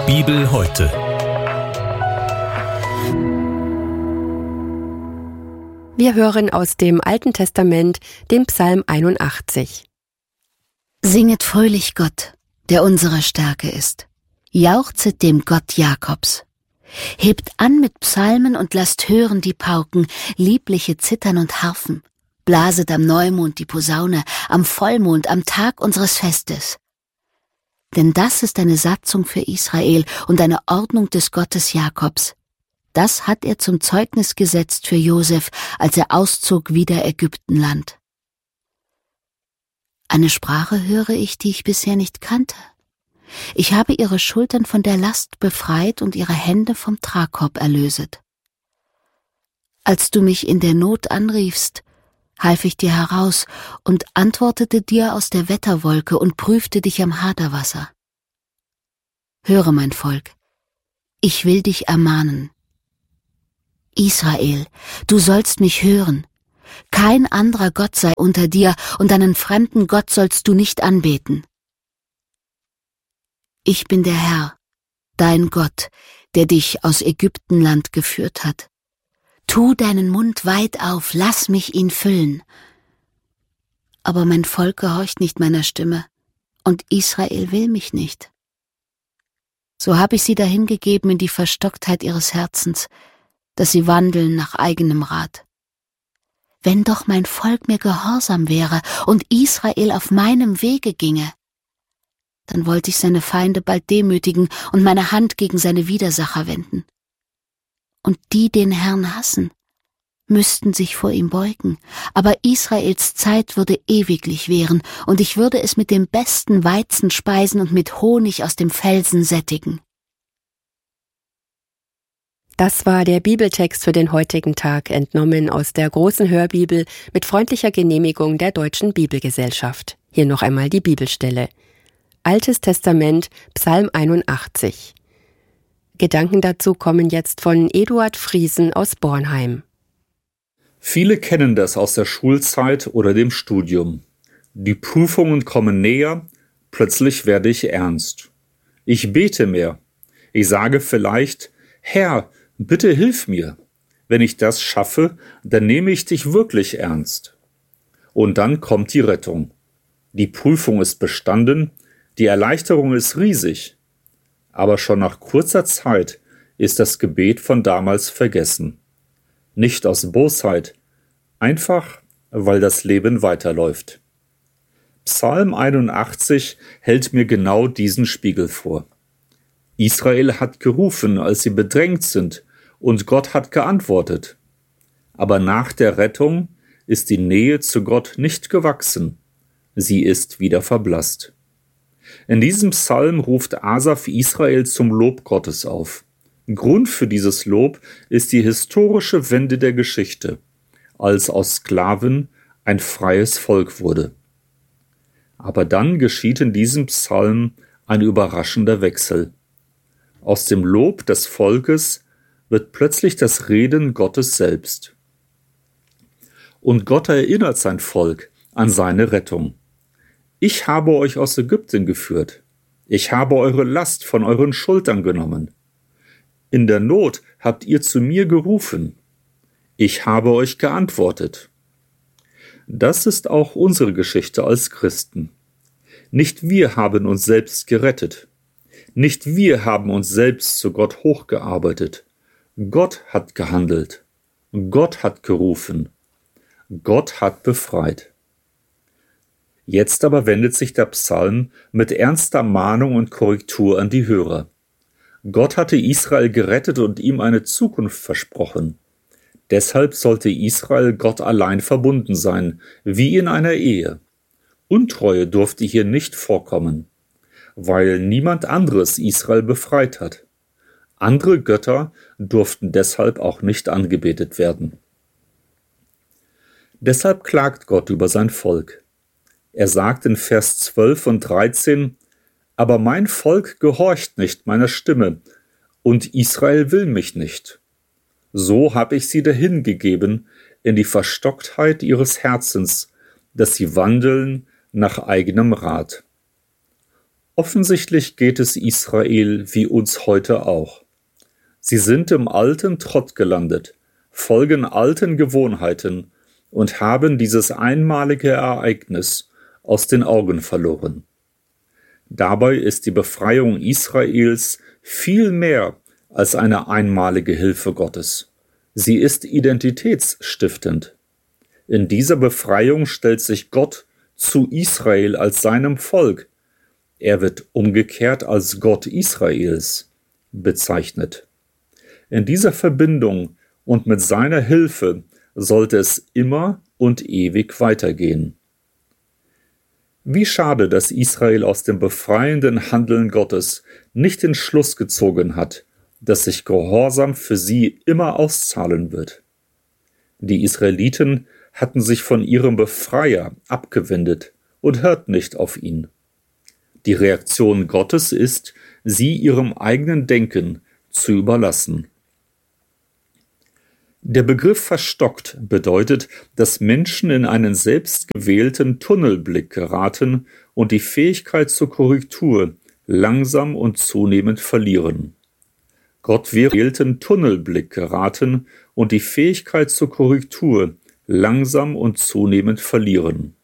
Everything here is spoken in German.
Bibel heute. Wir hören aus dem Alten Testament den Psalm 81. Singet fröhlich Gott, der unsere Stärke ist. Jauchzet dem Gott Jakobs. Hebt an mit Psalmen und lasst hören die Pauken, liebliche Zittern und Harfen. Blaset am Neumond die Posaune, am Vollmond, am Tag unseres Festes. Denn das ist eine Satzung für Israel und eine Ordnung des Gottes Jakobs. Das hat er zum Zeugnis gesetzt für Josef, als er auszog wider Ägyptenland. Eine Sprache höre ich, die ich bisher nicht kannte. Ich habe ihre Schultern von der Last befreit und ihre Hände vom Tragkorb erlöset. Als du mich in der Not anriefst, half ich dir heraus und antwortete dir aus der Wetterwolke und prüfte dich am Haderwasser. Höre, mein Volk, ich will dich ermahnen. Israel, du sollst mich hören. Kein anderer Gott sei unter dir, und einen fremden Gott sollst du nicht anbeten. Ich bin der Herr, dein Gott, der dich aus Ägyptenland geführt hat. Tu deinen Mund weit auf, lass mich ihn füllen. Aber mein Volk gehorcht nicht meiner Stimme, und Israel will mich nicht. So habe ich sie dahingegeben in die Verstocktheit ihres Herzens, dass sie wandeln nach eigenem Rat. Wenn doch mein Volk mir gehorsam wäre und Israel auf meinem Wege ginge, dann wollte ich seine Feinde bald demütigen und meine Hand gegen seine Widersacher wenden. Und die den Herrn hassen, müssten sich vor ihm beugen, aber Israels Zeit würde ewiglich währen, und ich würde es mit dem besten Weizen speisen und mit Honig aus dem Felsen sättigen. Das war der Bibeltext für den heutigen Tag, entnommen aus der großen Hörbibel mit freundlicher Genehmigung der Deutschen Bibelgesellschaft. Hier noch einmal die Bibelstelle. Altes Testament, Psalm 81. Gedanken dazu kommen jetzt von Eduard Friesen aus Bornheim. Viele kennen das aus der Schulzeit oder dem Studium. Die Prüfungen kommen näher, plötzlich werde ich ernst. Ich bete mehr. Ich sage vielleicht, Herr, bitte hilf mir. Wenn ich das schaffe, dann nehme ich dich wirklich ernst. Und dann kommt die Rettung. Die Prüfung ist bestanden, die Erleichterung ist riesig. Aber schon nach kurzer Zeit ist das Gebet von damals vergessen. Nicht aus Bosheit, einfach weil das Leben weiterläuft. Psalm 81 hält mir genau diesen Spiegel vor. Israel hat gerufen, als sie bedrängt sind, und Gott hat geantwortet. Aber nach der Rettung ist die Nähe zu Gott nicht gewachsen. Sie ist wieder verblasst. In diesem Psalm ruft Asaf Israel zum Lob Gottes auf. Grund für dieses Lob ist die historische Wende der Geschichte, als aus Sklaven ein freies Volk wurde. Aber dann geschieht in diesem Psalm ein überraschender Wechsel. Aus dem Lob des Volkes wird plötzlich das Reden Gottes selbst. Und Gott erinnert sein Volk an seine Rettung. Ich habe euch aus Ägypten geführt. Ich habe eure Last von euren Schultern genommen. In der Not habt ihr zu mir gerufen. Ich habe euch geantwortet. Das ist auch unsere Geschichte als Christen. Nicht wir haben uns selbst gerettet. Nicht wir haben uns selbst zu Gott hochgearbeitet. Gott hat gehandelt. Gott hat gerufen. Gott hat befreit. Jetzt aber wendet sich der Psalm mit ernster Mahnung und Korrektur an die Hörer. Gott hatte Israel gerettet und ihm eine Zukunft versprochen. Deshalb sollte Israel Gott allein verbunden sein, wie in einer Ehe. Untreue durfte hier nicht vorkommen, weil niemand anderes Israel befreit hat. Andere Götter durften deshalb auch nicht angebetet werden. Deshalb klagt Gott über sein Volk. Er sagt in Vers 12 und 13, aber mein Volk gehorcht nicht meiner Stimme, und Israel will mich nicht. So habe ich sie dahingegeben in die Verstocktheit ihres Herzens, dass sie wandeln nach eigenem Rat. Offensichtlich geht es Israel wie uns heute auch. Sie sind im alten Trott gelandet, folgen alten Gewohnheiten und haben dieses einmalige Ereignis aus den Augen verloren. Dabei ist die Befreiung Israels viel mehr als eine einmalige Hilfe Gottes. Sie ist identitätsstiftend. In dieser Befreiung stellt sich Gott zu Israel als seinem Volk. Er wird umgekehrt als Gott Israels bezeichnet. In dieser Verbindung und mit seiner Hilfe sollte es immer und ewig weitergehen. Wie schade, dass Israel aus dem befreienden Handeln Gottes nicht den Schluss gezogen hat, dass sich Gehorsam für sie immer auszahlen wird. Die Israeliten hatten sich von ihrem Befreier abgewendet und hörten nicht auf ihn. Die Reaktion Gottes ist, sie ihrem eigenen Denken zu überlassen. Der Begriff verstockt bedeutet, dass Menschen in einen selbstgewählten Tunnelblick geraten und die Fähigkeit zur Korrektur langsam und zunehmend verlieren. Gott wählten Tunnelblick geraten und die Fähigkeit zur Korrektur langsam und zunehmend verlieren.